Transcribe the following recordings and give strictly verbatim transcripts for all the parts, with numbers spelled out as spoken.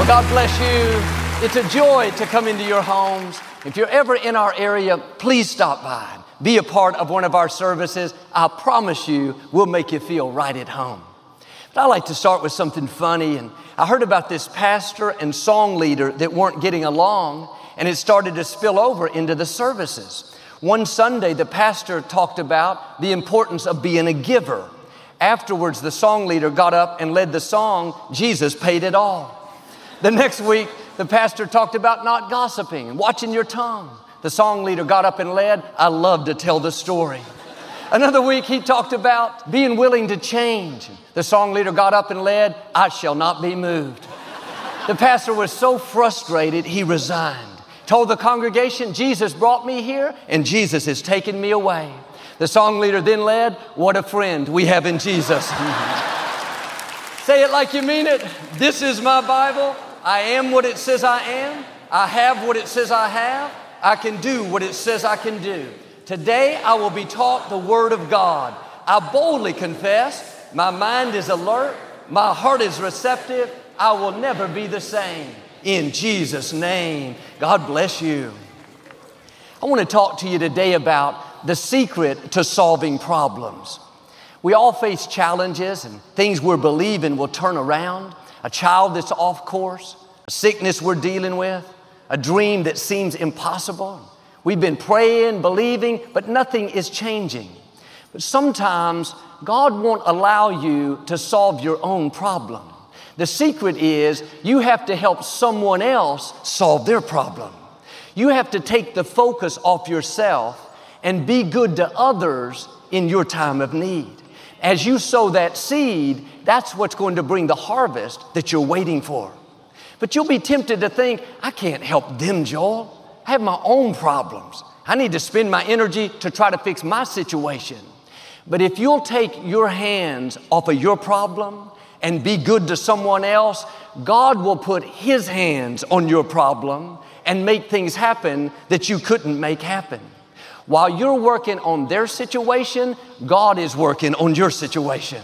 Well, God bless you. It's a joy to come into your homes. If you're ever in our area, please stop by. Be a part of one of our services. I promise you, we'll make you feel right at home. But I like to start with something funny. And I heard about this pastor and song leader that weren't getting along, and it started to spill over into the services. One Sunday, the pastor talked about the importance of being a giver. Afterwards, the song leader got up and led the song, "Jesus Paid It All." The next week, the pastor talked about not gossiping and watching your tongue. The song leader got up and led, "I love to tell the story." Another week, he talked about being willing to change. The song leader got up and led, "I shall not be moved." The pastor was so frustrated, he resigned. Told the congregation, "Jesus brought me here, and Jesus has taken me away." The song leader then led, "What a friend we have in Jesus." Say it like you mean it. This is my Bible. I am what it says I am. I have what it says I have. I can do what it says I can do. Today I will be taught the Word of God. I boldly confess, my mind is alert, my heart is receptive. I will never be the same. In Jesus' name, God bless you. I want to talk to you today about the secret to solving problems. We all face challenges and things we're believing will turn around. A child that's off course, a sickness we're dealing with, a dream that seems impossible. We've been praying, believing, but nothing is changing. But sometimes God won't allow you to solve your own problem. The secret is you have to help someone else solve their problem. You have to take the focus off yourself and be good to others in your time of need. As you sow that seed, that's what's going to bring the harvest that you're waiting for. But you'll be tempted to think, I can't help them, Joel. I have my own problems. I need to spend my energy to try to fix my situation. But if you'll take your hands off of your problem and be good to someone else, God will put His hands on your problem and make things happen that you couldn't make happen. While you're working on their situation, God is working on your situation.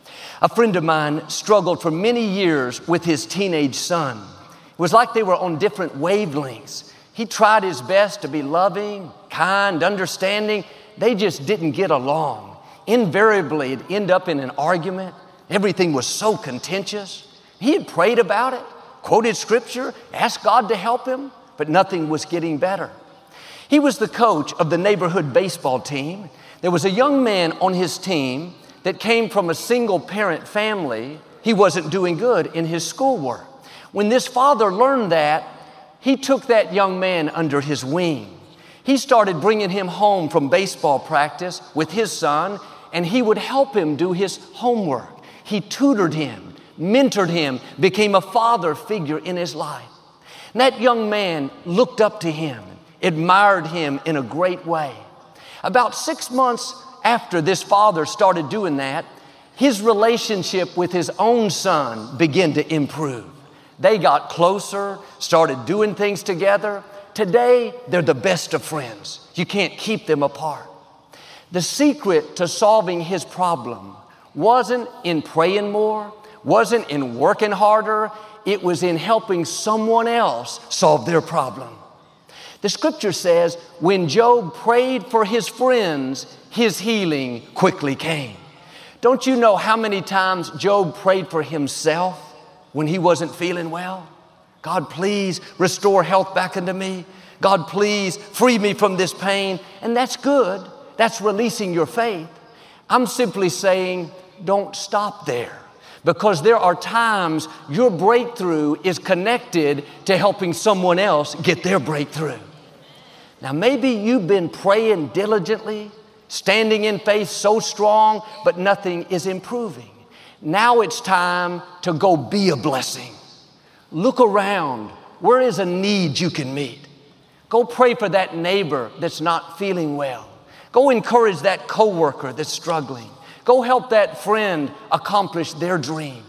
A friend of mine struggled for many years with his teenage son. It was like they were on different wavelengths. He tried his best to be loving, kind, understanding. They just didn't get along. Invariably, it'd end up in an argument. Everything was so contentious. He had prayed about it, quoted scripture, asked God to help him, but nothing was getting better. He was the coach of the neighborhood baseball team. There was a young man on his team that came from a single parent family. He wasn't doing good in his schoolwork. When this father learned that, he took that young man under his wing. He started bringing him home from baseball practice with his son, and he would help him do his homework. He tutored him, mentored him, became a father figure in his life. And that young man looked up to him, admired him in a great way. About six months after this father started doing that, his relationship with his own son began to improve. They got closer, started doing things together. Today, they're the best of friends. You can't keep them apart. The secret to solving his problem wasn't in praying more, wasn't in working harder. It was in helping someone else solve their problem. The scripture says, when Job prayed for his friends, his healing quickly came. Don't you know how many times Job prayed for himself when he wasn't feeling well? God, please restore health back into me. God, please free me from this pain. And that's good. That's releasing your faith. I'm simply saying, don't stop there. Because there are times your breakthrough is connected to helping someone else get their breakthrough. Now, maybe you've been praying diligently, standing in faith so strong, but nothing is improving. Now it's time to go be a blessing. Look around. Where is a need you can meet? Go pray for that neighbor that's not feeling well. Go encourage that coworker that's struggling. Go help that friend accomplish their dream.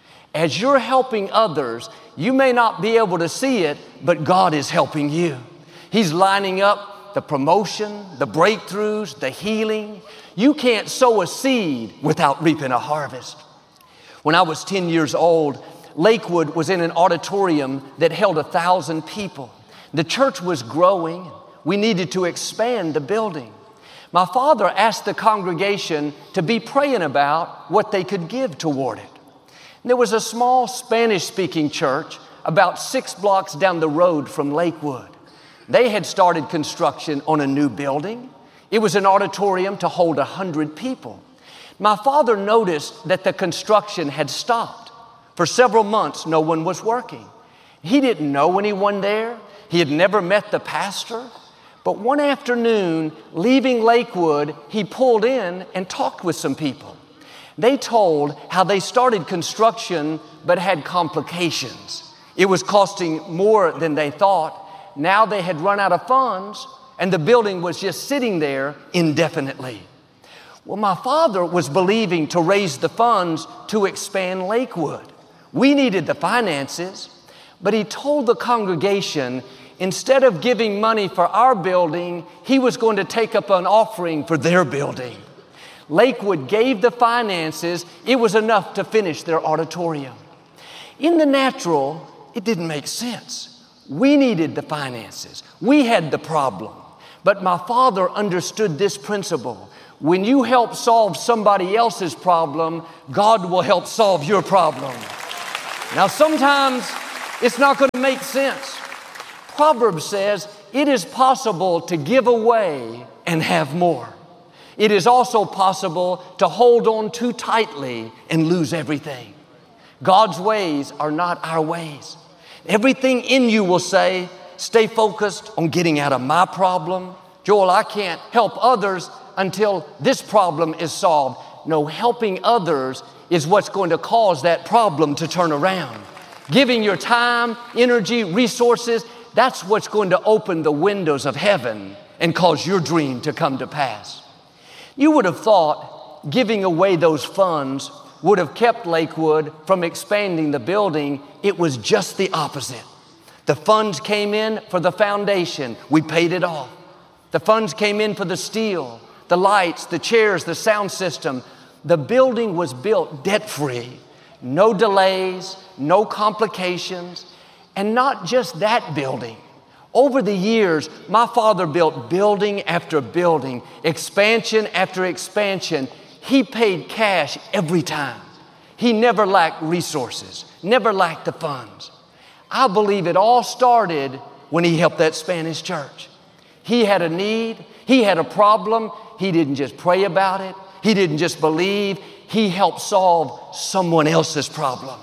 As you're helping others, you may not be able to see it, but God is helping you. He's lining up the promotion, the breakthroughs, the healing. You can't sow a seed without reaping a harvest. When I was ten years old, Lakewood was in an auditorium that held a thousand people. The church was growing. We needed to expand the building. My father asked the congregation to be praying about what they could give toward it. There was a small Spanish-speaking church about six blocks down the road from Lakewood. They had started construction on a new building. It was an auditorium to hold a hundred people. My father noticed that the construction had stopped. For several months, no one was working. He didn't know anyone there. He had never met the pastor. But one afternoon, leaving Lakewood, he pulled in and talked with some people. They told how they started construction but had complications. It was costing more than they thought. Now they had run out of funds and the building was just sitting there indefinitely. Well, my father was believing to raise the funds to expand Lakewood. We needed the finances, but he told the congregation instead of giving money for our building, he was going to take up an offering for their building. Lakewood gave the finances. It was enough to finish their auditorium. In the natural, it didn't make sense. We needed the finances. We had the problem. But my father understood this principle. When you help solve somebody else's problem, God will help solve your problem. Now, sometimes it's not going to make sense. Proverbs says it is possible to give away and have more. It is also possible to hold on too tightly and lose everything. God's ways are not our ways. Everything in you will say, stay focused on getting out of my problem. Joel, I can't help others until this problem is solved. No, helping others is what's going to cause that problem to turn around. Giving your time, energy, resources, that's what's going to open the windows of heaven and cause your dream to come to pass. You would have thought giving away those funds would have kept Lakewood from expanding the building. It was just the opposite. The funds came in for the foundation. We paid it off. The funds came in for the steel, the lights, the chairs, the sound system. The building was built debt-free. No delays, no complications. And not just that building. Over the years, my father built building after building, expansion after expansion. He paid cash every time. He never lacked resources, never lacked the funds. I believe it all started when he helped that Spanish church. He had a need, he had a problem. He didn't just pray about it. He didn't just believe. He helped solve someone else's problem.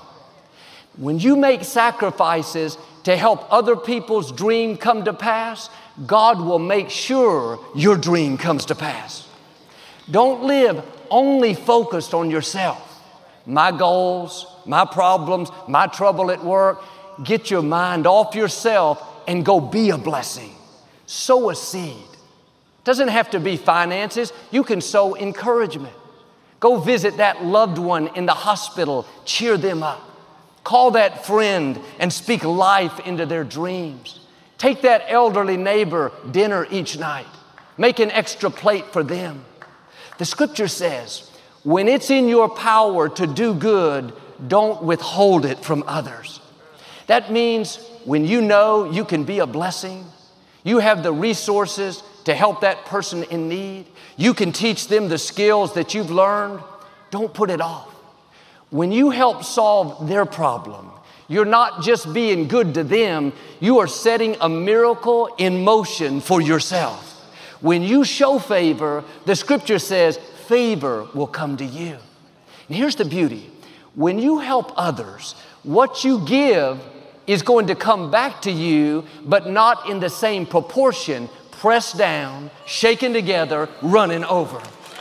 When you make sacrifices to help other people's dream come to pass, God will make sure your dream comes to pass. Don't live only focused on yourself. My goals, my problems, my trouble at work. Get your mind off yourself and go be a blessing. Sow a seed. Doesn't have to be finances. You can sow encouragement. Go visit that loved one in the hospital. Cheer them up. Call that friend and speak life into their dreams. Take that elderly neighbor dinner each night. Make an extra plate for them. The scripture says, when it's in your power to do good, don't withhold it from others. That means when you know you can be a blessing, you have the resources to help that person in need, you can teach them the skills that you've learned, don't put it off. When you help solve their problem, you're not just being good to them, you are setting a miracle in motion for yourself. When you show favor, the scripture says favor will come to you. And here's the beauty. When you help others, what you give is going to come back to you, but not in the same proportion, pressed down, shaken together, running over.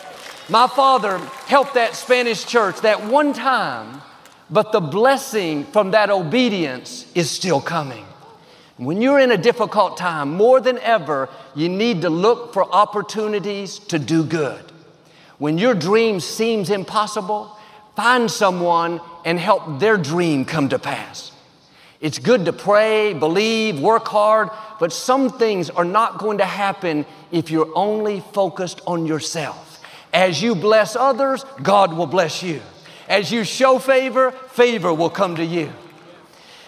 My father helped that Spanish church that one time, but the blessing from that obedience is still coming. When you're in a difficult time, more than ever, you need to look for opportunities to do good. When your dream seems impossible, find someone and help their dream come to pass. It's good to pray, believe, work hard, but some things are not going to happen if you're only focused on yourself. As you bless others, God will bless you. As you show favor, favor will come to you.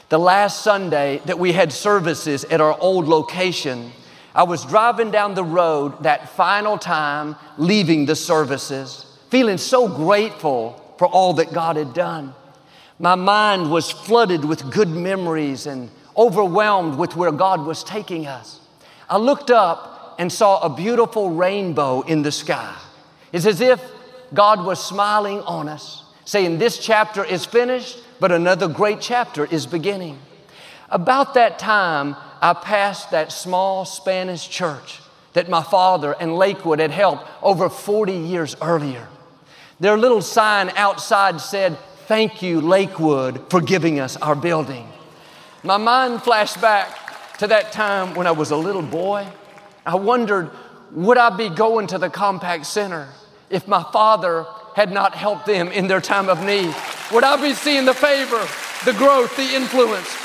The last Sunday that we had services at our old location, I was driving down the road that final time, leaving the services, feeling so grateful for all that God had done. My mind was flooded with good memories and overwhelmed with where God was taking us. I looked up and saw a beautiful rainbow in the sky. It's as if God was smiling on us, saying this chapter is finished, but another great chapter is beginning. About that time, I passed that small Spanish church that my father and Lakewood had helped over forty years earlier. Their little sign outside said, "Thank you, Lakewood, for giving us our building." My mind flashed back to that time when I was a little boy. I wondered, would I be going to the Compaq Center if my father had not helped them in their time of need? Would I be seeing the favor, the growth, the influence?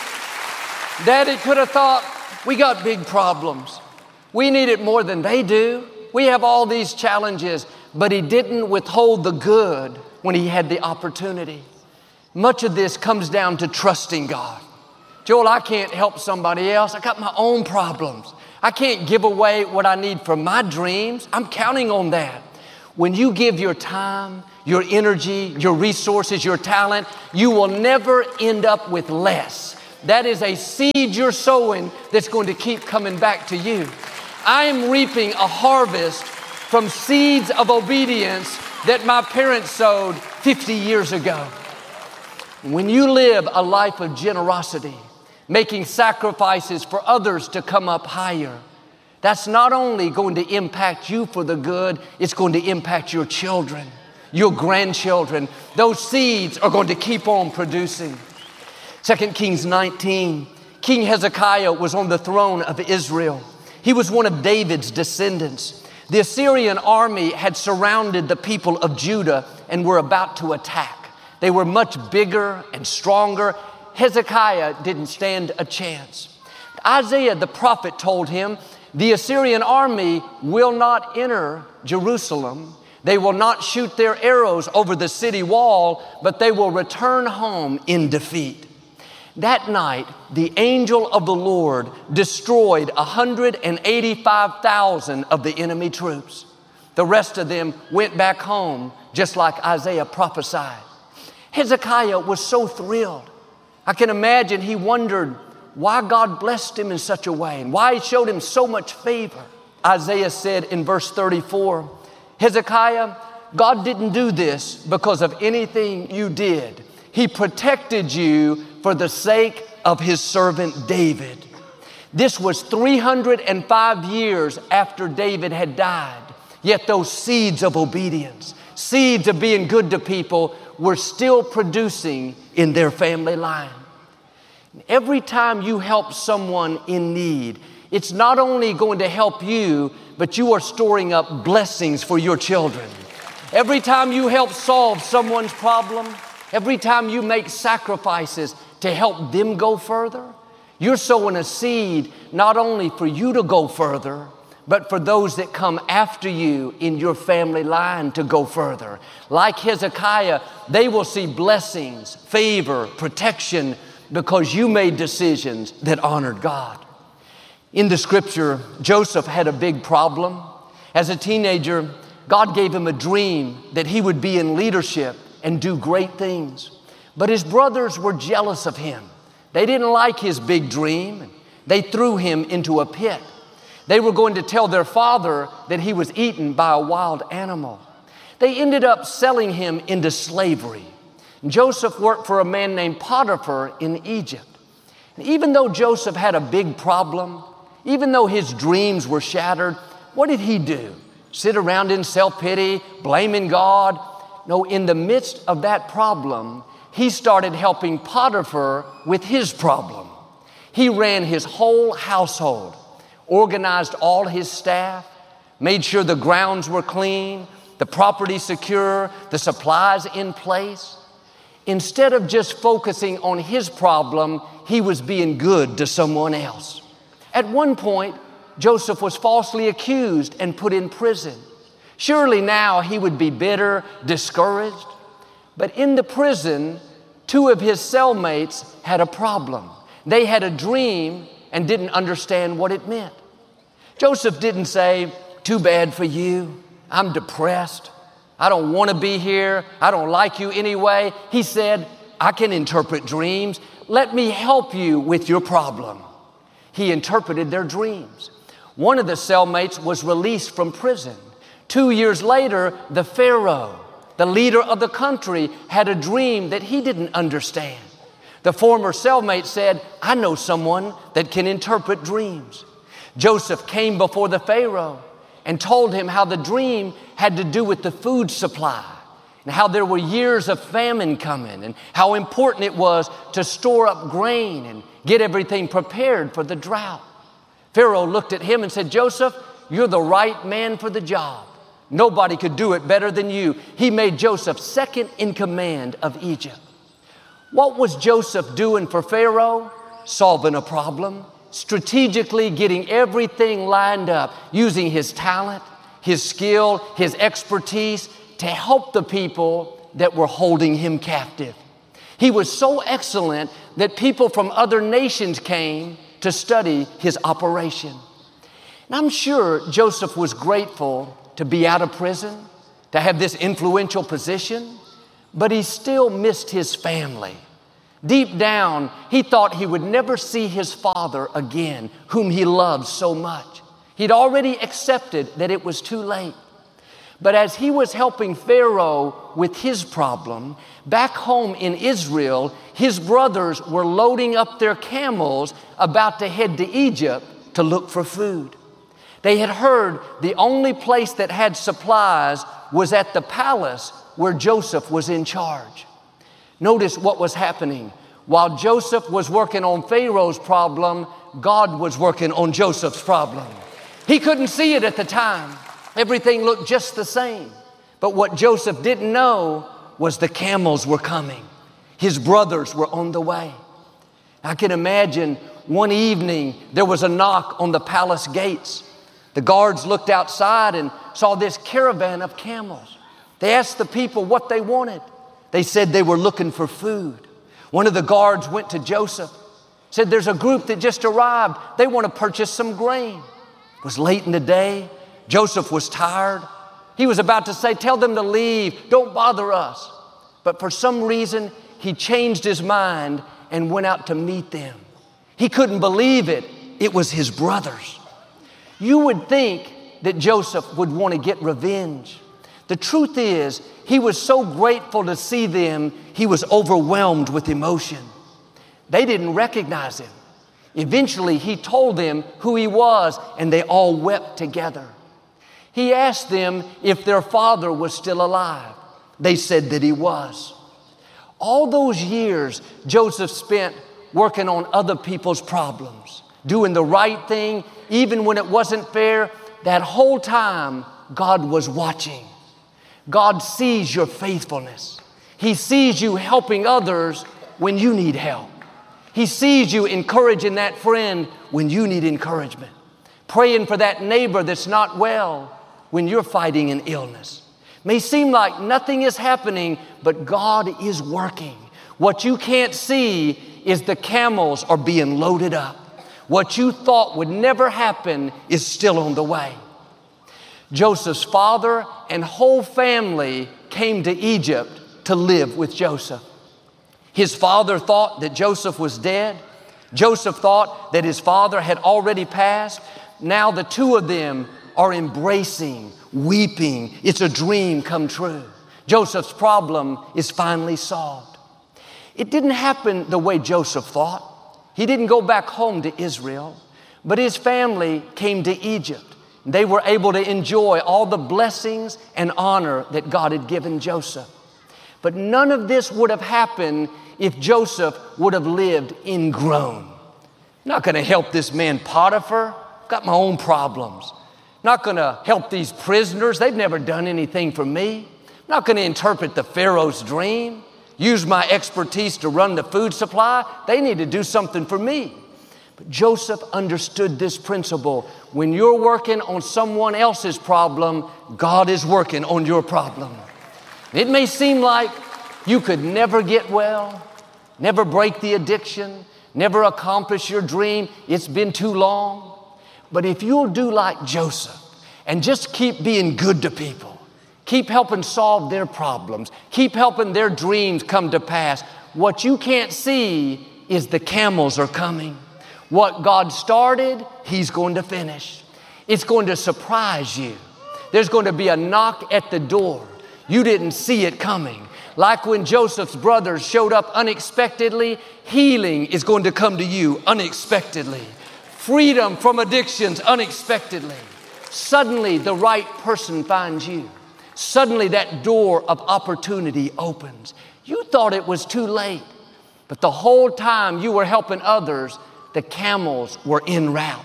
Daddy could have thought, we got big problems. We need it more than they do. We have all these challenges, but he didn't withhold the good when he had the opportunity. Much of this comes down to trusting God. Joel, I can't help somebody else. I got my own problems. I can't give away what I need for my dreams. I'm counting on that. When you give your time, your energy, your resources, your talent, you will never end up with less. That is a seed you're sowing that's going to keep coming back to you. I am reaping a harvest from seeds of obedience that my parents sowed fifty years ago. When you live a life of generosity, making sacrifices for others to come up higher, that's not only going to impact you for the good, it's going to impact your children, your grandchildren. Those seeds are going to keep on producing. Second Kings nineteen, King Hezekiah was on the throne of Israel. He was one of David's descendants. The Assyrian army had surrounded the people of Judah and were about to attack. They were much bigger and stronger. Hezekiah didn't stand a chance. Isaiah the prophet told him, the Assyrian army will not enter Jerusalem. They will not shoot their arrows over the city wall, but they will return home in defeat. That night, the angel of the Lord destroyed one hundred eighty-five thousand of the enemy troops. The rest of them went back home, just like Isaiah prophesied. Hezekiah was so thrilled. I can imagine he wondered why God blessed him in such a way and why he showed him so much favor. Isaiah said in verse thirty-four, Hezekiah, God didn't do this because of anything you did. He protected you for the sake of his servant David. This was three hundred five years after David had died. Yet those seeds of obedience, seeds of being good to people, were still producing in their family line. Every time you help someone in need, it's not only going to help you, but you are storing up blessings for your children. Every time you help solve someone's problem, every time you make sacrifices to help them go further, you're sowing a seed not only for you to go further, but for those that come after you in your family line to go further. Like Hezekiah, they will see blessings, favor, protection, because you made decisions that honored God. In the scripture, Joseph had a big problem. As a teenager, God gave him a dream that he would be in leadership and do great things. But his brothers were jealous of him. They didn't like his big dream. They threw him into a pit. They were going to tell their father that he was eaten by a wild animal. They ended up selling him into slavery. Joseph worked for a man named Potiphar in Egypt. And even though Joseph had a big problem, even though his dreams were shattered, what did he do? Sit around in self-pity, blaming God? No, in the midst of that problem, he started helping Potiphar with his problem. He ran his whole household, organized all his staff, made sure the grounds were clean, the property secure, the supplies in place. Instead of just focusing on his problem, he was being good to someone else. At one point, Joseph was falsely accused and put in prison. Surely now he would be bitter, discouraged. But in the prison, Two of his cellmates had a problem. They had a dream and didn't understand what it meant. Joseph didn't say, "Too bad for you. I'm depressed. I don't want to be here. I don't like you anyway." He said, "I can interpret dreams. Let me help you with your problem." He interpreted their dreams. One of the cellmates was released from prison. Two years later, the Pharaoh, the leader of the country, had a dream that he didn't understand. The former cellmate said, "I know someone that can interpret dreams." Joseph came before the Pharaoh and told him how the dream had to do with the food supply and how there were years of famine coming and how important it was to store up grain and get everything prepared for the drought. Pharaoh looked at him and said, "Joseph, you're the right man for the job. Nobody could do it better than you." He made Joseph second in command of Egypt. What was Joseph doing for Pharaoh? Solving a problem, strategically getting everything lined up, using his talent, his skill, his expertise to help the people that were holding him captive. He was so excellent that people from other nations came to study his operation. And I'm sure Joseph was grateful to be out of prison, to have this influential position, but he still missed his family. Deep down, he thought he would never see his father again, whom he loved so much. He'd already accepted that it was too late. But as he was helping Pharaoh with his problem, back home in Israel, his brothers were loading up their camels about to head to Egypt to look for food. They had heard the only place that had supplies was at the palace where Joseph was in charge. Notice what was happening. While Joseph was working on Pharaoh's problem, God was working on Joseph's problem. He couldn't see it at the time. Everything looked just the same. But what Joseph didn't know was the camels were coming. His brothers were on the way. I can imagine one evening there was a knock on the palace gates. The guards looked outside and saw this caravan of camels. They asked the people what they wanted. They said they were looking for food. One of the guards went to Joseph, said, "There's a group that just arrived. They want to purchase some grain." It was late in the day. Joseph was tired. He was about to say, "Tell them to leave. Don't bother us." But for some reason, he changed his mind and went out to meet them. He couldn't believe it. It was his brothers. You would think that Joseph would want to get revenge. The truth is, he was so grateful to see them, he was overwhelmed with emotion. They didn't recognize him. Eventually, he told them who he was, and they all wept together. He asked them if their father was still alive. They said that he was. All those years, Joseph spent working on other people's problems, doing the right thing, even when it wasn't fair. That whole time, God was watching. God sees your faithfulness. He sees you helping others when you need help. He sees you encouraging that friend when you need encouragement, praying for that neighbor that's not well when you're fighting an illness. May seem like nothing is happening, but God is working. What you can't see is the camels are being loaded up. What you thought would never happen is still on the way. Joseph's father and whole family came to Egypt to live with Joseph. His father thought that Joseph was dead. Joseph thought that his father had already passed. Now the two of them are embracing, weeping. It's a dream come true. Joseph's problem is finally solved. It didn't happen the way Joseph thought. He didn't go back home to Israel, but his family came to Egypt. They were able to enjoy all the blessings and honor that God had given Joseph. But none of this would have happened if Joseph would have lived ingrown. Not going to help this man Potiphar. Got my own problems. Not going to help these prisoners. They've never done anything for me. Not going to interpret the Pharaoh's dream. Use my expertise to run the food supply. They need to do something for me. But Joseph understood this principle. When you're working on someone else's problem, God is working on your problem. It may seem like you could never get well, never break the addiction, never accomplish your dream. It's been too long. But if you'll do like Joseph and just keep being good to people, keep helping solve their problems, keep helping their dreams come to pass, what you can't see is the camels are coming. What God started, He's going to finish. It's going to surprise you. There's going to be a knock at the door. You didn't see it coming. Like when Joseph's brothers showed up unexpectedly, healing is going to come to you unexpectedly. Freedom from addictions unexpectedly. Suddenly the right person finds you. Suddenly that door of opportunity opens. You thought it was too late, but the whole time you were helping others, the camels were en route.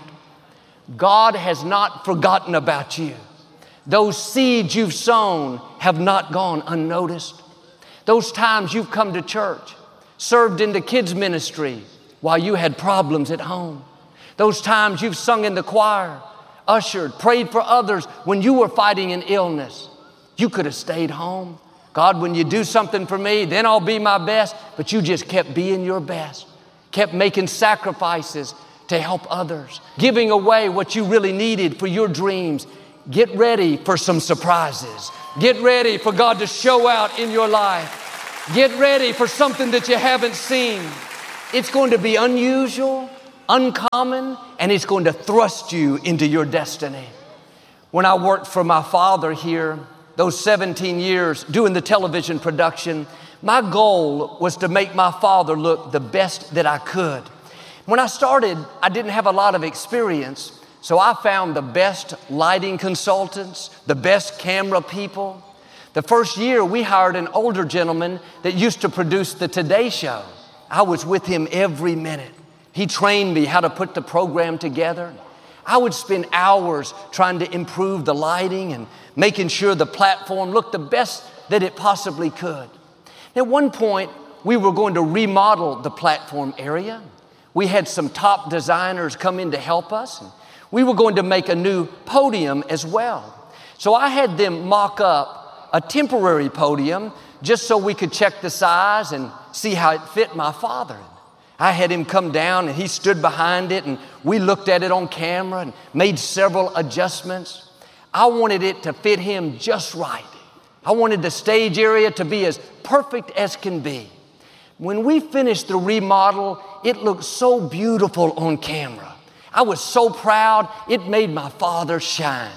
God has not forgotten about you. Those seeds you've sown have not gone unnoticed. Those times you've come to church, served in the kids' ministry while you had problems at home. Those times you've sung in the choir, ushered, prayed for others when you were fighting an illness. You could have stayed home. God, when you do something for me, then I'll be my best. But you just kept being your best, kept making sacrifices to help others, giving away what you really needed for your dreams. Get ready for some surprises. Get ready for God to show out in your life. Get ready for something that you haven't seen. It's going to be unusual, uncommon, and it's going to thrust you into your destiny. When I worked for my father here, those seventeen years doing the television production, my goal was to make my father look the best that I could. When I started, I didn't have a lot of experience, so I found the best lighting consultants, the best camera people. The first year, we hired an older gentleman that used to produce the Today Show. I was with him every minute. He trained me how to put the program together. I would spend hours trying to improve the lighting and making sure the platform looked the best that it possibly could. At one point, we were going to remodel the platform area. We had some top designers come in to help us. And we were going to make a new podium as well. So I had them mock up a temporary podium just so we could check the size and see how it fit my father. I had him come down and he stood behind it and we looked at it on camera and made several adjustments. I wanted it to fit him just right. I wanted the stage area to be as perfect as can be. When we finished the remodel, it looked so beautiful on camera. I was so proud, it made my father shine.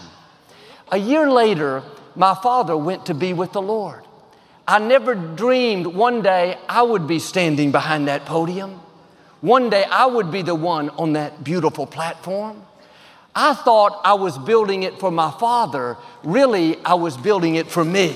A year later, my father went to be with the Lord. I never dreamed one day I would be standing behind that podium. One day I would be the one on that beautiful platform. I thought I was building it for my father. Really, I was building it for me.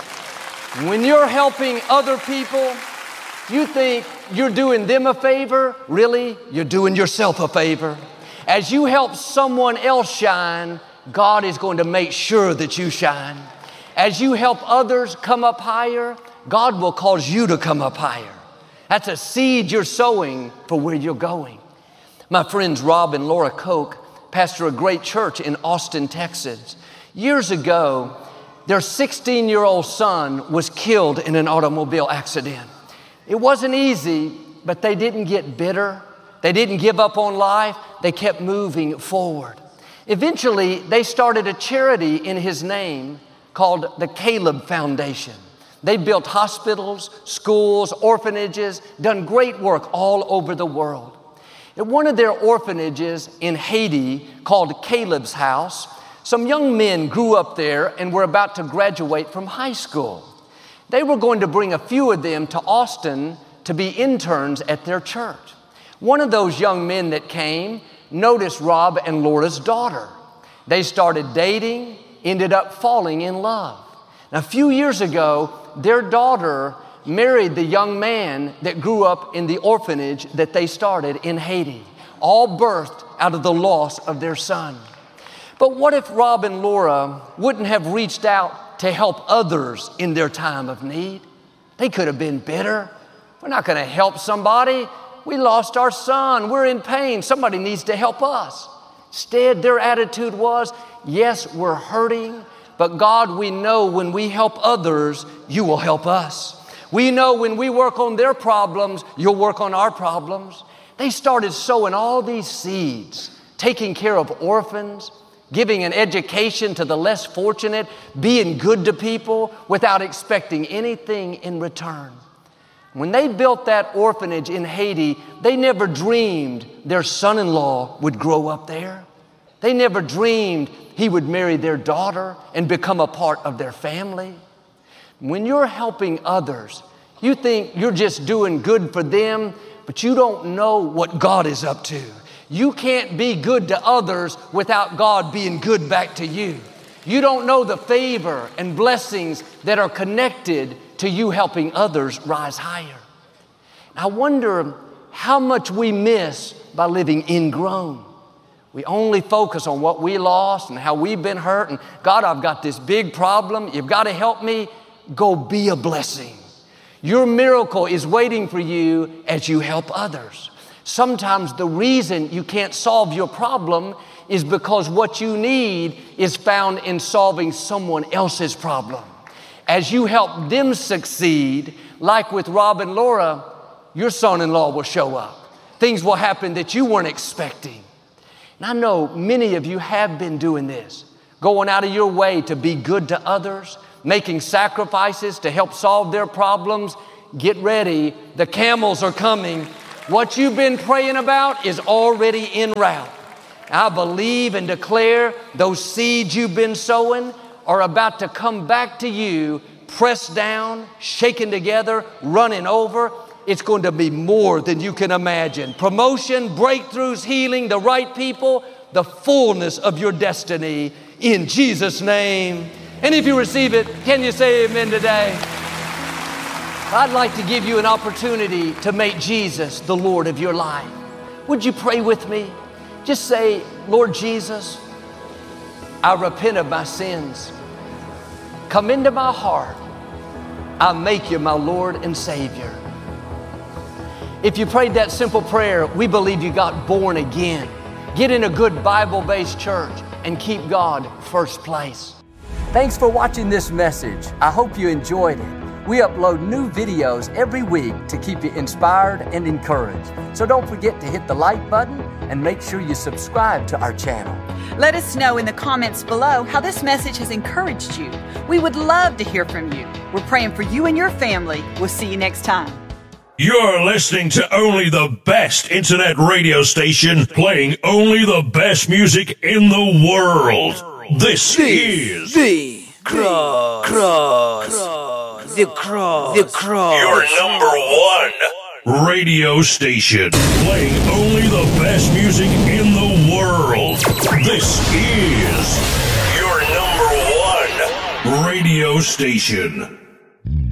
When you're helping other people, you think you're doing them a favor. Really, you're doing yourself a favor. As you help someone else shine, God is going to make sure that you shine. As you help others come up higher, God will cause you to come up higher. That's a seed you're sowing for where you're going. My friends Rob and Laura Koch pastor a great church in Austin, Texas. Years ago, their sixteen-year-old son was killed in an automobile accident. It wasn't easy, but they didn't get bitter. They didn't give up on life. They kept moving forward. Eventually, they started a charity in his name called the Caleb Foundation. They built hospitals, schools, orphanages, done great work all over the world. At one of their orphanages in Haiti called Caleb's House, some young men grew up there and were about to graduate from high school. They were going to bring a few of them to Austin to be interns at their church. One of those young men that came noticed Rob and Laura's daughter. They started dating, ended up falling in love. Now, a few years ago, their daughter married the young man that grew up in the orphanage that they started in Haiti, all birthed out of the loss of their son. But what if Rob and Laura wouldn't have reached out to help others in their time of need? They could have been bitter. We're not going to help somebody. We lost our son. We're in pain. Somebody needs to help us. Instead, their attitude was, yes, we're hurting, but God, we know when we help others, you will help us. We know when we work on their problems, you'll work on our problems. They started sowing all these seeds, taking care of orphans, giving an education to the less fortunate, being good to people without expecting anything in return. When they built that orphanage in Haiti, they never dreamed their son-in-law would grow up there. They never dreamed he would marry their daughter and become a part of their family. When you're helping others, you think you're just doing good for them, but you don't know what God is up to. You can't be good to others without God being good back to you. You don't know the favor and blessings that are connected to you helping others rise higher. I wonder how much we miss by living ingrown. We only focus on what we lost and how we've been hurt. And God, I've got this big problem. You've got to help me. Go be a blessing. Your miracle is waiting for you as you help others. Sometimes the reason you can't solve your problem is because what you need is found in solving someone else's problem. As you help them succeed, like with Rob and Laura, your son-in-law will show up. Things will happen that you weren't expecting. And I know many of you have been doing this, going out of your way to be good to others, making sacrifices to help solve their problems. Get ready. The camels are coming. What you've been praying about is already en route. I believe and declare those seeds you've been sowing are about to come back to you, pressed down, shaken together, running over. It's going to be more than you can imagine. Promotion, breakthroughs, healing, the right people, the fullness of your destiny in Jesus' name. And if you receive it, can you say amen today? I'd like to give you an opportunity to make Jesus the Lord of your life. Would you pray with me? Just say, Lord Jesus, I repent of my sins. Come into my heart. I make you my Lord and Savior. If you prayed that simple prayer, we believe you got born again. Get in a good Bible-based church and keep God first place. Thanks for watching this message. I hope you enjoyed it. We upload new videos every week to keep you inspired and encouraged. So don't forget to hit the like button and make sure you subscribe to our channel. Let us know in the comments below how this message has encouraged you. We would love to hear from you. We're praying for you and your family. We'll see you next time. You're listening to only the best internet radio station playing only the best music in the world. This the, is the cross, cross, the cross, the cross. Your number one radio station playing only the best music in the world. This is your number one radio station.